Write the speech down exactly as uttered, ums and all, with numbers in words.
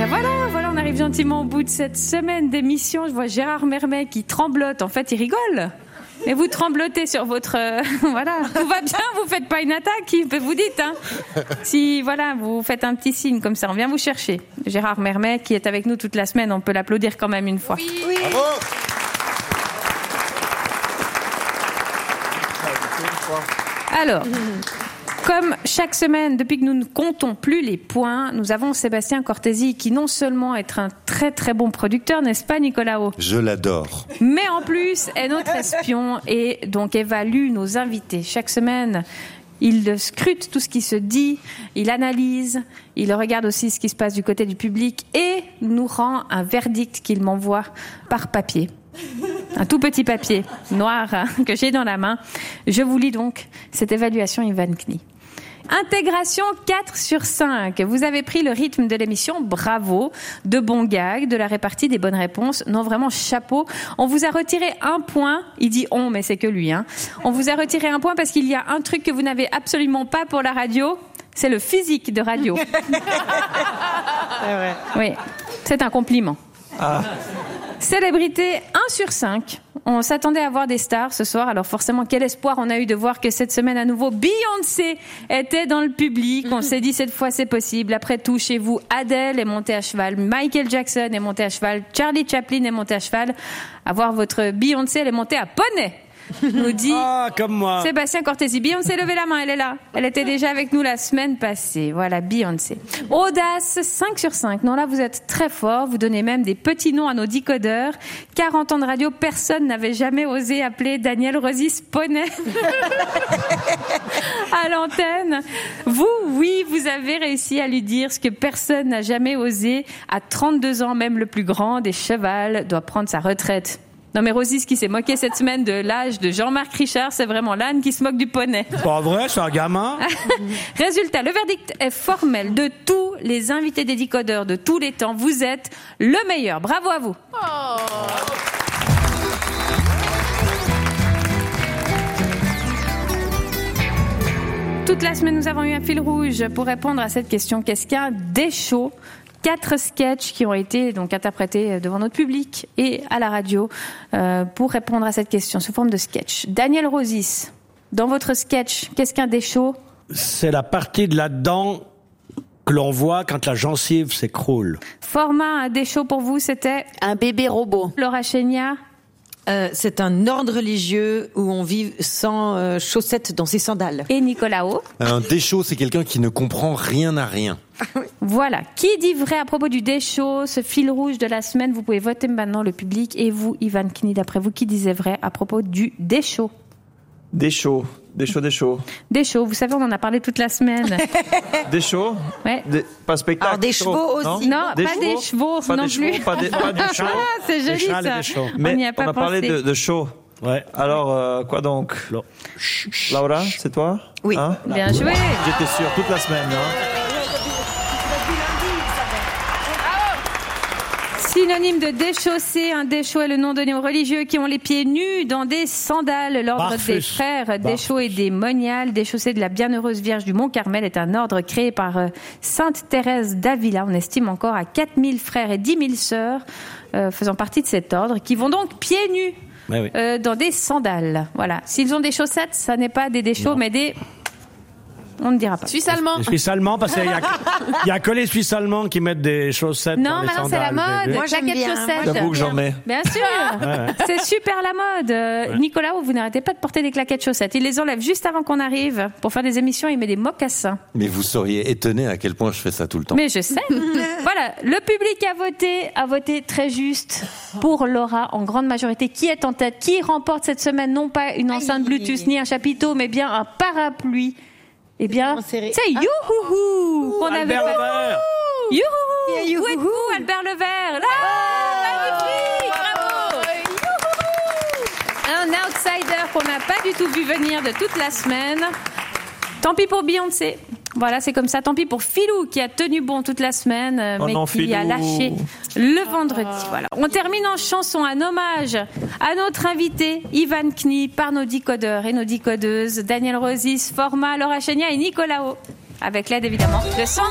Ben voilà, voilà, on arrive gentiment au bout de cette semaine d'émission. Je vois Gérard Mermet qui tremblote. En fait, il rigole. Mais vous tremblotez sur votre... Euh, voilà, tout va bien, vous faites pas une attaque, vous dites. Hein. Si, voilà, vous faites un petit signe comme ça, on vient vous chercher. Gérard Mermet qui est avec nous toute la semaine, on peut l'applaudir quand même une fois. Oui, oui. Bravo. Alors... Comme chaque semaine, depuis que nous ne comptons plus les points, nous avons Sébastien Cortési qui non seulement est un très très bon producteur, n'est-ce pas Nicolao ? Je l'adore. Mais en plus est notre espion et donc évalue nos invités. Chaque semaine, il scrute tout ce qui se dit, il analyse, il regarde aussi ce qui se passe du côté du public et nous rend un verdict qu'il m'envoie par papier. Un tout petit papier noir hein, que j'ai dans la main. Je vous lis donc cette évaluation Ivan Knie. Intégration quatre sur cinq. Vous avez pris le rythme de l'émission, bravo. De bons gags, de la répartie des bonnes réponses. Non, vraiment, chapeau. On vous a retiré un point. Il dit on, mais c'est que lui. Hein. On vous a retiré un point parce qu'il y a un truc que vous n'avez absolument pas pour la radio. C'est le physique de radio. C'est vrai. Oui, c'est un compliment. Ah. Célébrité un sur cinq. On s'attendait à voir des stars ce soir, alors forcément quel espoir on a eu de voir que cette semaine à nouveau Beyoncé était dans le public. On s'est dit cette fois c'est possible. Après tout, chez vous, Adele est montée à cheval, Michael Jackson est monté à cheval, Charlie Chaplin est monté à cheval. À voir votre Beyoncé, elle est montée à poney. Nous dit ah, comme moi. Sébastien Cortési. Beyoncé, levez la main, elle est là. Elle était déjà avec nous la semaine passée. Voilà, Beyoncé. Audace, cinq sur cinq. Non, là, vous êtes très fort. Vous donnez même des petits noms à nos décodeurs. quarante ans de radio, personne n'avait jamais osé appeler Daniel Rosis poney à l'antenne. Vous, oui, vous avez réussi à lui dire ce que personne n'a jamais osé. À trente-deux ans, même le plus grand des chevals doit prendre sa retraite. Non mais Rosis qui s'est moqué cette semaine de l'âge de Jean-Marc Richard, c'est vraiment l'âne qui se moque du poney. Pas vrai, c'est un gamin. Résultat, le verdict est formel de tous les invités des décodeurs de tous les temps. Vous êtes le meilleur. Bravo à vous. Oh. Toute la semaine, nous avons eu un fil rouge pour répondre à cette question. Qu'est-ce qu'un déchaud ? Quatre sketchs qui ont été donc interprétés devant notre public et à la radio euh, pour répondre à cette question sous forme de sketch. Daniel Rosis, dans votre sketch, qu'est-ce qu'un déchaud ? C'est la partie de la dent que l'on voit quand la gencive s'écroule. Format, un déchaud pour vous, c'était ? Un bébé robot. Laura Chénia ? Euh, c'est un ordre religieux où on vit sans euh, chaussettes dans ses sandales. Et Nicolao ? Un déchaud, c'est quelqu'un qui ne comprend rien à rien. Voilà. Qui dit vrai à propos du déchaud, ce fil rouge de la semaine ? Vous pouvez voter maintenant, le public. Et vous, Ivan Knie, d'après vous, qui disait vrai à propos du déchaud ? Déchaud, déchaud, déchaud. Déchaud, vous savez, on en a parlé toute la semaine. Déchaud ? Ouais. Des, pas spectacle. Alors des chevaux aussi. Non, Des pas chevaux des chevaux pas non des plus. Chevaux, pas des, pas du chaud. Ah, c'est joli Des châles et ça. des chauds. Mais on n'y a pas on a pensé. parlé de, de chaud. Ouais. Alors, euh, quoi donc ? Lo- Laura, c'est toi ? Oui. Hein ? Bien joué. J'étais sûr toute la semaine. Hein. Synonyme de déchaussé, un déchaud est le nom donné aux religieux qui ont les pieds nus dans des sandales. L'ordre Barfus. des frères Déchaud et des Moniales, déchaussés de la Bienheureuse Vierge du Mont-Carmel, est un ordre créé par euh, Sainte Thérèse d'Avila. On estime encore à quatre mille frères et dix mille sœurs euh, faisant partie de cet ordre, qui vont donc pieds nus Ouais, oui. euh, dans des sandales. Voilà. S'ils ont des chaussettes, ça n'est pas des déchauds, Non. mais des... On ne dira pas. Suisse allemand. Les Suisses allemands, parce qu'il y a, il y a que les Suisses allemands qui mettent des chaussettes dans Non, les maintenant c'est la sandales, mode. bébé. Moi, j'aime Jaquette bien. chaussettes. J'avoue que j'en mets. Bien sûr. Ouais, ouais. C'est super la mode. Euh, Ouais. Nicolas, vous n'arrêtez pas de porter des claquettes chaussettes. Il les enlève juste avant qu'on arrive. Pour faire des émissions, il met des mocassins. Mais vous seriez étonné à quel point je fais ça tout le temps. Mais je sais. Voilà. Le public a voté, a voté très juste pour Laura en grande majorité. Qui est en tête? Qui remporte cette semaine non pas une enceinte Bluetooth ni un chapiteau, mais bien un parapluie? Eh bien, c'est Youhouhou qu'on avait Albert fait. Levert. Youhou. Où êtes-vous, Albert Levert? Là, magnifique, bravo. Un outsider qu'on n'a pas du tout vu venir de toute la semaine. Tant pis pour Beyoncé. Voilà, c'est comme ça. Tant pis pour Philou qui a tenu bon toute la semaine, euh, Oh mais non, qui Philou. a lâché le vendredi. Voilà. On termine en chanson, un hommage à notre invité Ivan Knie par nos décodeurs et nos décodeuses, Daniel Rosis, Format, Laura Chénia et Nicolao, avec l'aide évidemment de Sandra.